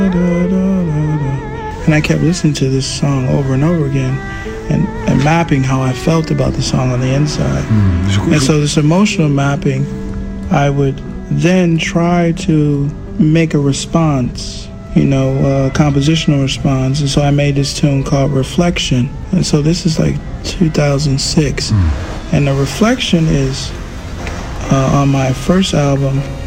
And I kept listening to this song over and over again and mapping how I felt about the song on the inside. And so this emotional mapping, I would then try to make a response, you know, a compositional response. And so I made this tune called Reflection. And so this is like 2006. And the Reflection is on my first album,